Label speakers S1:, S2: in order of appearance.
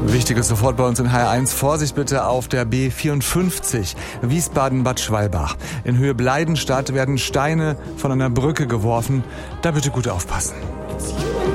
S1: Wichtiges sofort bei uns in HR1. Vorsicht bitte auf der B54 Wiesbaden-Bad Schwalbach. In Höhe Bleidenstadt werden Steine von einer Brücke geworfen. Da bitte gut aufpassen.